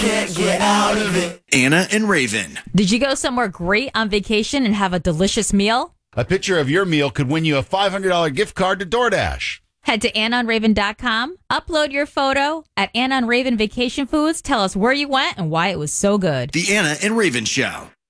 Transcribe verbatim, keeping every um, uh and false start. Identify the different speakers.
Speaker 1: Can't get out of it.
Speaker 2: Anna and Raven.
Speaker 3: Did you go somewhere great on vacation and have a delicious meal?
Speaker 4: A picture of your meal could win you a five hundred dollars gift card to DoorDash.
Speaker 3: Head to anna and raven dot com, upload your photo at Anna and Raven Vacation Foods, tell us where you went and why it was so good.
Speaker 2: The Anna and Raven Show.